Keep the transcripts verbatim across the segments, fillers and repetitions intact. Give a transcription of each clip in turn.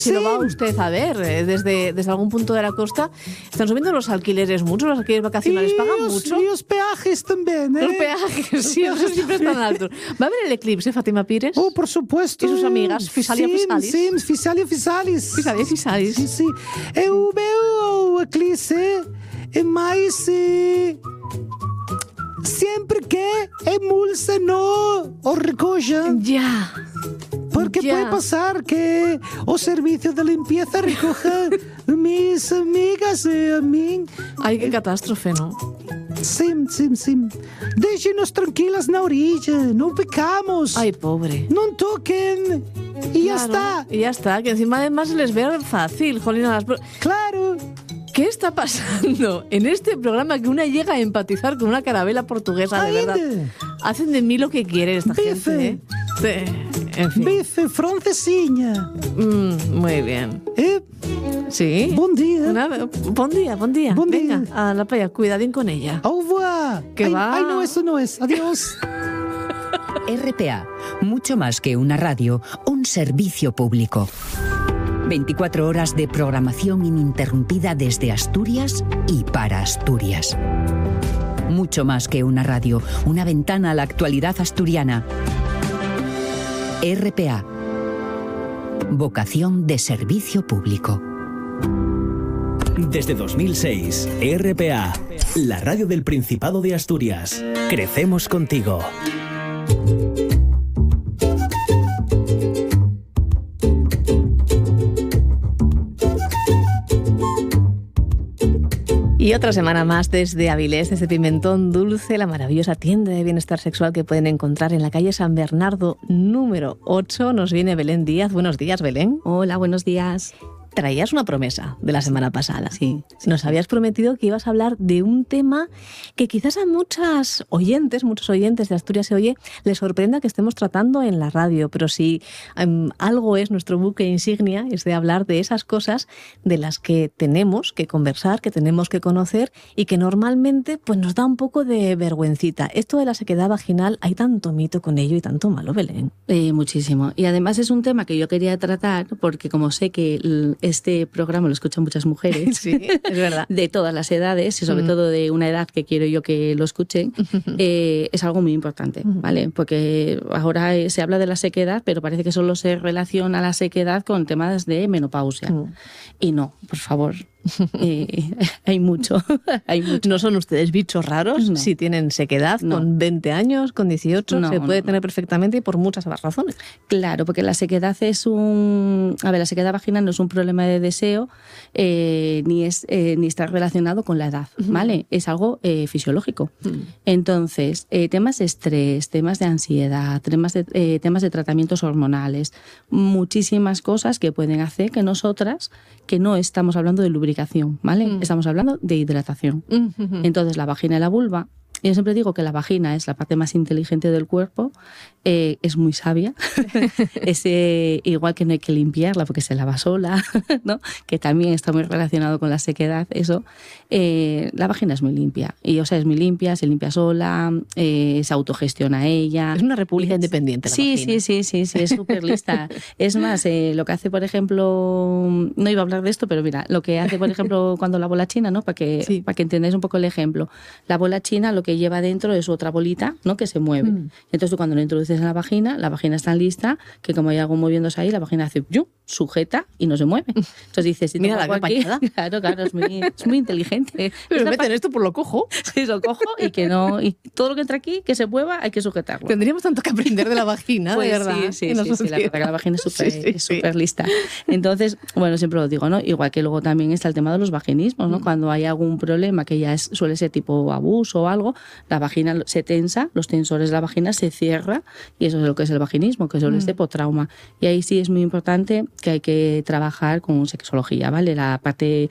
Si sí. lo va usted a ver eh, desde, desde algún punto de la costa, ¿están subiendo los alquileres mucho? ¿Los alquileres vacacionales y pagan os, mucho? Y los peajes también, ¿eh? Los peajes, sí, esos siempre están altos. ¿Va a haber el eclipse, Fátima Pires? Oh, por supuesto. ¿Y sus amigas? Fisalia sim, Fisalis? Sim, Fisalia Fisalis. Fisalia Fisalis. Sim, sim. Eu veo o eclipse, mas eh, sempre que a mulsa no o recoja. Ya. Porque Ya. puede pasar que o servicio de limpieza recoja mis amigas e a mí. Ay, qué catástrofe, ¿no? Sim, sim, sim. Deixem-nos tranquilas na orilla, não pecamos. Ay, pobre. No toquen. Y ya Claro, está. Y ya está, que encima además se les ve fácil, jolín, a las... pro- Claro. ¿Qué está pasando en este programa que una llega a empatizar con una carabela portuguesa, de verdad? Ainde. Hacen de mí lo que quieren esta Bife. gente, ¿eh? Sí, en fin. Bife, francesinha. Mm, muy bien. Eh, Sí. buen día. Nada, buen día, buen día. Buen Venga, día. a la playa, cuidadín con ella. Au revoir. Que ay, va. ay, no, eso no es. Adiós. R P A, mucho más que una radio, un servicio público. veinticuatro horas de programación ininterrumpida desde Asturias y para Asturias. Mucho más que una radio, una ventana a la actualidad asturiana. R P A. Vocación de servicio público. Desde dos mil seis, R P A, la radio del Principado de Asturias. Crecemos contigo. Y otra semana más desde Avilés, desde Pimentón Dulce, la maravillosa tienda de bienestar sexual que pueden encontrar en la calle San Bernardo número ocho. Nos viene Belén Díaz. Buenos días, Belén. Hola, buenos días. Traías una promesa de la semana pasada. Sí, sí. Nos habías prometido que ibas a hablar de un tema que quizás a muchas oyentes, muchos oyentes de Asturias Se Oye, les sorprenda que estemos tratando en la radio, pero si um, algo es nuestro buque insignia, es de hablar de esas cosas de las que tenemos que conversar, que tenemos que conocer y que normalmente pues, nos da un poco de vergüencita. Esto de la sequedad vaginal, hay tanto mito con ello y tanto malo, Belén. Eh, muchísimo. Y además es un tema que yo quería tratar porque como sé que el, este programa lo escuchan muchas mujeres, sí, es verdad, de todas las edades y sobre mm. todo de una edad que quiero yo que lo escuchen, eh, es algo muy importante, ¿vale? Porque ahora eh, se habla de la sequedad, pero parece que solo se relaciona la sequedad con temas de menopausia. Mm. Y no, por favor. Eh, hay mucho, hay mucho. ¿No son ustedes bichos raros? No. Si tienen sequedad No. con veinte años, con dieciocho, No, se puede no, tener no. perfectamente y por muchas razones. Claro, porque la sequedad es un... A ver, la sequedad vaginal no es un problema de deseo eh, ni, es, eh, ni está relacionado con la edad, ¿vale? Uh-huh. Es algo eh, fisiológico. Uh-huh. Entonces, eh, temas de estrés, temas de ansiedad, temas de, eh, temas de tratamientos hormonales, muchísimas cosas que pueden hacer que nosotras, que no estamos hablando de lubricación, ¿vale? Uh-huh. Estamos hablando de hidratación. Uh-huh. Entonces, la vagina y la vulva, yo siempre digo que la vagina es la parte más inteligente del cuerpo, eh, es muy sabia, es eh, igual que no hay que limpiarla porque se lava sola, ¿no? Que también está muy relacionado con la sequedad, eso. Eh, la vagina es muy limpia, y o sea, es muy limpia, se limpia sola, eh, se autogestiona ella. Es una república es, independiente la sí, vagina. Sí, sí, sí, sí, es súper lista. Es más, eh, lo que hace, por ejemplo, no iba a hablar de esto, pero mira, lo que hace, por ejemplo, cuando la bola china, ¿no? Para que, sí. para que entendáis un poco el ejemplo. La bola china lo que lleva dentro es otra bolita, ¿no? Que se mueve. Mm. Entonces tú cuando lo introduces en la vagina, la vagina está lista, que como hay algo moviéndose ahí, la vagina hace ¡yum! Sujeta y no se mueve. Entonces dices, si mira tengo la aquí, claro, claro, es muy, es muy inteligente. Pero meten pa- esto por lo cojo. Sí, lo cojo y que no, y todo lo que entra aquí, que se mueva, hay que sujetarlo. Tendríamos tanto que aprender de la vagina, pues de verdad. Sí, sí, sí, sí, la verdad que la vagina es súper sí, sí, sí. lista. Entonces, bueno, siempre lo digo, ¿no? Igual que luego también está el tema de los vaginismos, ¿no? Mm. Cuando hay algún problema que ya es, suele ser tipo abuso o algo, la vagina se tensa, los tensores de la vagina se cierra y eso es lo que es el vaginismo, que suele mm. ser por trauma. Y ahí sí es muy importante que hay que trabajar con sexología, ¿vale? La parte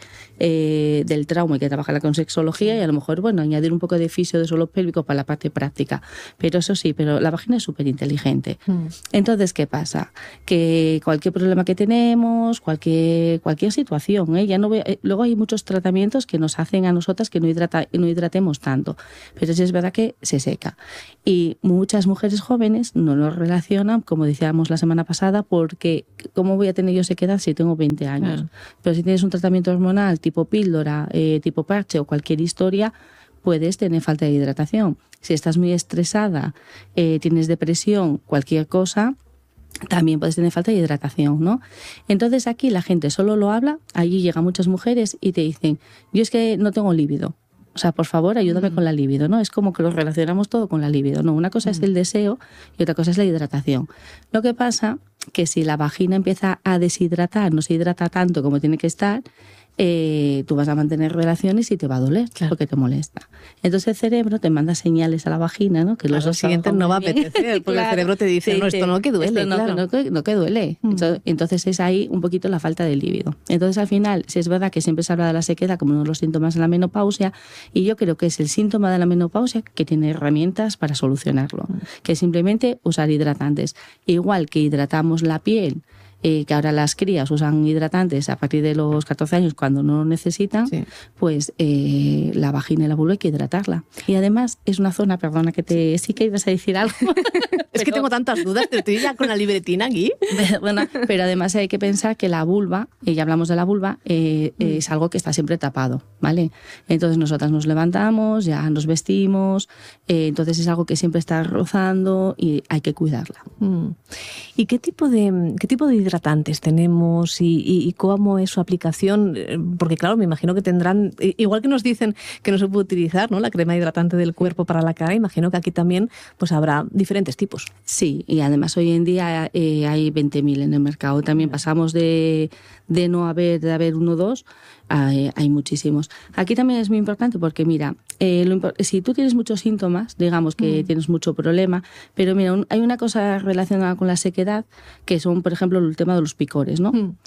eh, del trauma hay que trabajarla con sexología y a lo mejor, bueno, añadir un poco de fisio de suelo pélvico para la parte práctica. Pero eso sí, pero la vagina es súper inteligente. Mm. Entonces, ¿qué pasa? Que cualquier problema que tenemos, cualquier, cualquier situación, ¿eh? Ya no voy, eh, luego hay muchos tratamientos que nos hacen a nosotras que no, hidrata, no hidratemos tanto. pero sí es verdad que se seca. Y muchas mujeres jóvenes no lo relacionan, como decíamos la semana pasada, porque ¿cómo voy a tener yo sequedad si tengo veinte años? Claro. Pero si tienes un tratamiento hormonal tipo píldora, eh, tipo parche o cualquier historia, puedes tener falta de hidratación. Si estás muy estresada, eh, tienes depresión, cualquier cosa, también puedes tener falta de hidratación, ¿no? Entonces aquí la gente solo lo habla, allí llegan muchas mujeres y te dicen, yo es que no tengo líbido. O sea, por favor, ayúdame mm. con la libido, ¿no? Es como que lo relacionamos todo con la libido, ¿no? Una cosa mm. es el deseo y otra cosa es la hidratación. Lo que pasa que si la vagina empieza a deshidratar, no se hidrata tanto como tiene que estar, eh, tú vas a mantener relaciones y te va a doler, claro, porque te molesta. Entonces el cerebro te manda señales a la vagina, ¿no? Que los dos siguientes no va a apetecer, porque claro, el cerebro te dice, sí, no, esto no que duele, no, claro. no, no, no que duele. Mm. Entonces, entonces es ahí un poquito la falta de líbido. Entonces al final, si es verdad que siempre se habla de la sequedad como uno de los síntomas de la menopausia, y yo creo que es el síntoma de la menopausia que tiene herramientas para solucionarlo, mm. que es simplemente usar hidratantes. Igual que hidratamos la piel, Eh, que ahora las crías usan hidratantes a partir de los catorce años cuando no lo necesitan, sí. pues eh, la vagina y la vulva hay que hidratarla. Y además es una zona, perdona que te... Sí que ibas a decir algo. Es pero, que tengo tantas dudas, pero estoy ya con la libretina aquí. Pero, bueno, pero además hay que pensar que la vulva, eh, ya hablamos de la vulva, eh, mm. es algo que está siempre tapado, ¿vale? Entonces nosotras nos levantamos, ya nos vestimos, eh, entonces es algo que siempre está rozando y hay que cuidarla. Mm. ¿Y qué tipo de, qué tipo de hidratantes tenemos y, y, y cómo es su aplicación? Porque claro, me imagino que tendrán, igual que nos dicen que no se puede utilizar, ¿no?, la crema hidratante del cuerpo para la cara, imagino que aquí también pues habrá diferentes tipos. Sí, y además hoy en día eh, hay veinte mil en el mercado. También pasamos de, de no haber, de haber uno o dos, hay, hay muchísimos. Aquí también es muy importante porque mira, eh, lo, si tú tienes muchos síntomas, digamos que mm. tienes mucho problema, pero mira, un, hay una cosa relacionada con la sequedad que son, por ejemplo, el tema de los picores, ¿no? Mm.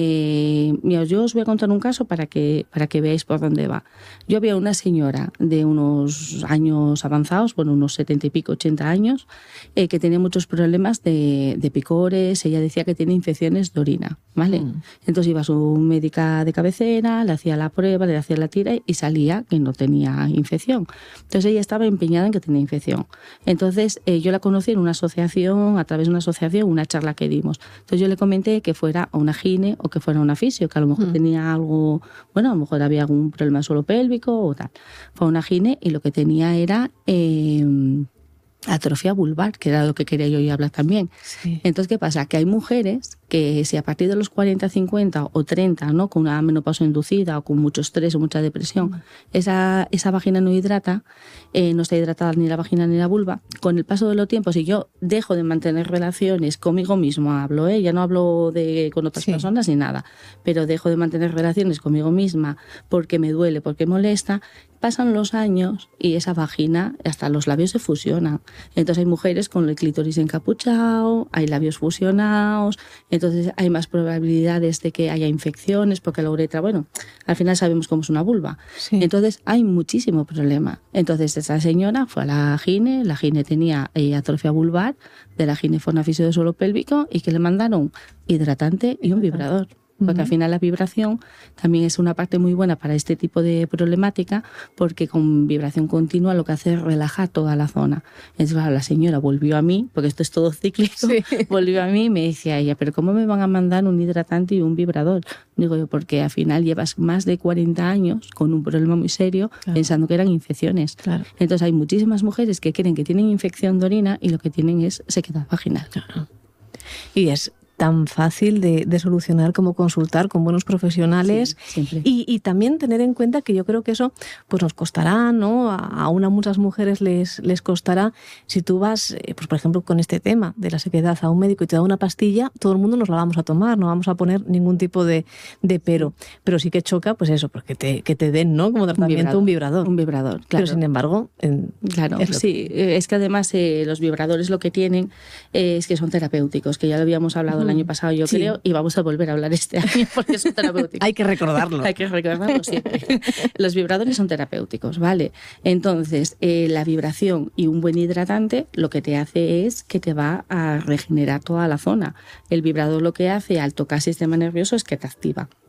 Eh, mira, yo os voy a contar un caso para que, para que veáis por dónde va. Yo había una señora de unos años avanzados, bueno, unos setenta y pico, ochenta años, eh, que tenía muchos problemas de, de picores. Ella decía que tenía infecciones de orina, ¿vale? Mm. Entonces iba a su médica de cabecera, le hacía la prueba, le hacía la tira y salía que no tenía infección. Entonces ella estaba empeñada en que tenía infección. Entonces eh, yo la conocí en una asociación, a través de una asociación, una charla que dimos. Entonces yo le comenté que fuera a una gine o que fuera una fisio, que a lo mejor mm. tenía algo, bueno, a lo mejor había algún problema de suelo pélvico o tal. Fue una gine y lo que tenía era eh, atrofia vulvar, que era lo que quería yo hoy hablar también. Sí. Entonces, ¿qué pasa? Que hay mujeres que si a partir de los cuarenta, cincuenta o treinta, ¿no?, con una menopausia inducida o con mucho estrés o mucha depresión, mm. esa, esa vagina no hidrata, eh, no está hidratada ni la vagina ni la vulva, con el paso de los tiempos, si yo dejo de mantener relaciones conmigo mismo, hablo, ¿eh? Ya no hablo de, con otras sí. personas ni nada, pero dejo de mantener relaciones conmigo misma porque me duele, porque molesta, pasan los años y esa vagina, hasta los labios se fusionan. Entonces hay mujeres con el clítoris encapuchado, hay labios fusionados, entonces hay más probabilidades de que haya infecciones porque la uretra, bueno, al final sabemos cómo es una vulva. Sí. Entonces hay muchísimo problema. Entonces esa señora fue a la gine, la gine tenía eh, atrofia vulvar, de la gine fue una fisio de suelo pélvico y que le mandaron hidratante y un vibrador. Porque al final la vibración también es una parte muy buena para este tipo de problemática, porque con vibración continua lo que hace es relajar toda la zona. Entonces la señora volvió a mí, porque esto es todo cíclico, sí. volvió a mí y me decía ella, ¿pero cómo me van a mandar un hidratante y un vibrador? Digo yo, porque al final llevas más de cuarenta años con un problema muy serio, claro. pensando que eran infecciones. Claro. Entonces hay muchísimas mujeres que creen que tienen infección de orina y lo que tienen es sequedad vaginal. Claro. Y es tan fácil de, de solucionar como consultar con buenos profesionales, sí, y, y también tener en cuenta que yo creo que eso pues nos costará, ¿no? A, aún a muchas mujeres les, les costará. Si tú vas, eh, pues por ejemplo, con este tema de la sequedad a un médico y te da una pastilla, todo el mundo nos la vamos a tomar, no vamos a poner ningún tipo de, de pero. Pero sí que choca, pues eso, porque te, que te den, ¿no?, como tratamiento un vibrador. Un vibrador, claro. Pero sin embargo, en, claro, es sí, que... es que además eh, los vibradores lo que tienen eh, es que son terapéuticos, que ya lo habíamos hablado mm. el año pasado, yo sí. creo, y vamos a volver a hablar este año porque son terapéuticos. Hay que recordarlo. Hay que recordarlo siempre. Los vibradores son terapéuticos, ¿vale? Entonces, eh, la vibración y un buen hidratante lo que te hace es que te va a regenerar toda la zona. El vibrador lo que hace al tocar el sistema nervioso es que te activa.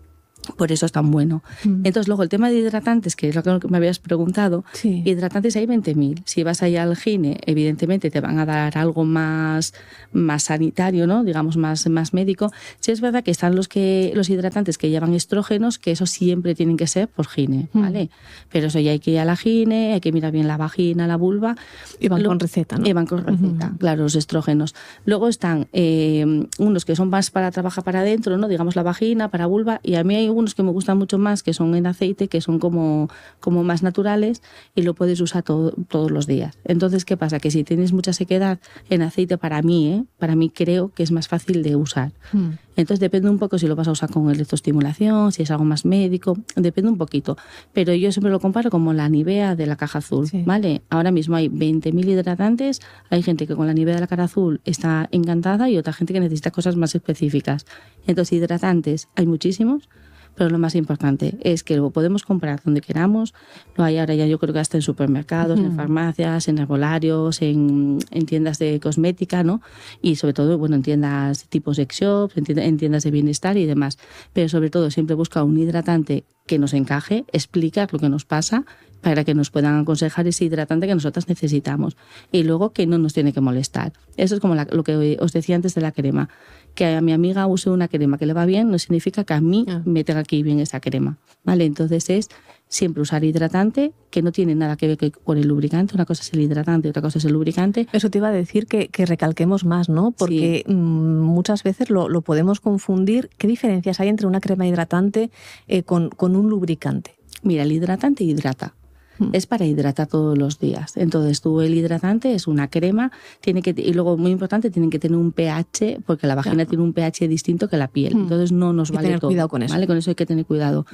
Por eso es tan bueno. Mm. Entonces, luego el tema de hidratantes, que es lo que me habías preguntado, sí. hidratantes hay veinte mil. Si vas ahí al gine, evidentemente te van a dar algo más, más sanitario, ¿no? Digamos, más, más médico. Sí es verdad que están los que los hidratantes que llevan estrógenos, que eso siempre tienen que ser por gine, ¿vale? Mm. Pero eso ya hay que ir a la gine, hay que mirar bien la vagina, la vulva. Y van lo, con receta, ¿no? Y van con receta, uh-huh. claro, los estrógenos. Luego están eh, unos que son más para trabajar para adentro, ¿no? Digamos la vagina, para vulva, y a mí hay unos que me gustan mucho más, que son en aceite, que son como, como más naturales y lo puedes usar todo, todos los días. Entonces, ¿qué pasa? Que si tienes mucha sequedad en aceite, para mí, ¿eh? para mí creo que es más fácil de usar. Mm. Entonces, depende un poco si lo vas a usar con electroestimulación, si es algo más médico, depende un poquito. Pero yo siempre lo comparo como la Nivea de la caja azul, sí. ¿vale? Ahora mismo hay veinte mil hidratantes, hay gente que con la Nivea de la caja azul está encantada y otra gente que necesita cosas más específicas. Entonces, hidratantes hay muchísimos, pero lo más importante es que lo podemos comprar donde queramos. Lo hay ahora ya, yo creo que hasta en supermercados, mm. en farmacias, en herbolarios, en, en tiendas de cosmética, ¿no? Y sobre todo, bueno, en tiendas tipo sex shops, en tiendas, en tiendas de bienestar y demás. Pero sobre todo siempre busca un hidratante que nos encaje, explicar lo que nos pasa para que nos puedan aconsejar ese hidratante que nosotras necesitamos. Y luego que no nos tiene que molestar. Eso es como la, lo que os decía antes de la crema. Que a mi amiga use una crema que le va bien no significa que a mí ah. me tenga que ir bien esa crema, ¿vale? Entonces es siempre usar hidratante, que no tiene nada que ver con el lubricante. Una cosa es el hidratante, otra cosa es el lubricante. Eso te iba a decir que, que recalquemos más, ¿no? Porque sí. muchas veces lo, lo podemos confundir. ¿Qué diferencias hay entre una crema hidratante eh, con, con un lubricante? Mira, el hidratante hidrata. Es para hidratar todos los días. Entonces, tú el hidratante es una crema, tiene que y luego, muy importante, tienen que tener un pH, porque la vagina claro. tiene un pH distinto que la piel. Entonces, no nos hay vale tener todo. Cuidado con eso. ¿Vale? Con eso hay que tener cuidado.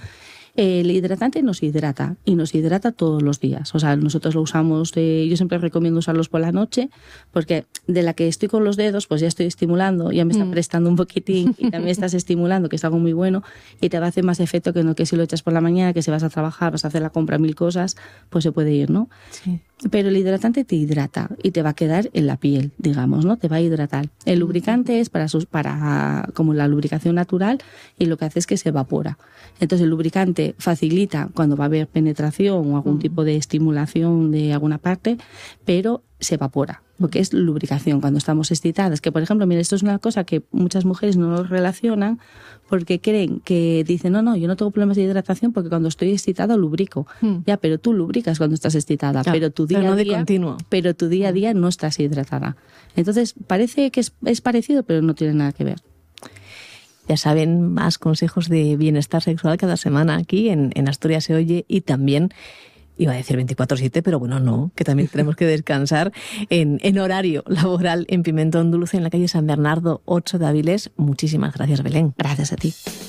El hidratante nos hidrata y nos hidrata todos los días. O sea, nosotros lo usamos, eh, yo siempre recomiendo usarlos por la noche, porque de la que estoy con los dedos, pues ya estoy estimulando, ya me está mm. prestando un poquitín y también estás estimulando, que es algo muy bueno y te va a hacer más efecto que no que si lo echas por la mañana, que si vas a trabajar, vas a hacer la compra, mil cosas, pues se puede ir, ¿no? Sí. Pero el hidratante te hidrata y te va a quedar en la piel, digamos, ¿no? Te va a hidratar. El lubricante es para, sus, para como la lubricación natural y lo que hace es que se evapora. Entonces el lubricante facilita cuando va a haber penetración o algún uh-huh. tipo de estimulación de alguna parte, pero se evapora, porque es lubricación cuando estamos excitadas. Que, por ejemplo, mira, esto es una cosa que muchas mujeres no lo relacionan porque creen que dicen, no, no, yo no tengo problemas de hidratación porque cuando estoy excitada lubrico. Hmm. Ya, pero tú lubricas cuando estás excitada, claro, pero tu día pero no a de día, continuo. pero tu día a día no estás hidratada. Entonces, parece que es, es parecido, pero no tiene nada que ver. Ya saben, más consejos de bienestar sexual cada semana aquí en, en Asturias se oye y también, iba a decir veinticuatro siete, pero bueno, no, que también tenemos que descansar en, en horario laboral en Pimentón Dulce, en la calle San Bernardo ocho de Avilés. Muchísimas gracias, Belén. Gracias a ti.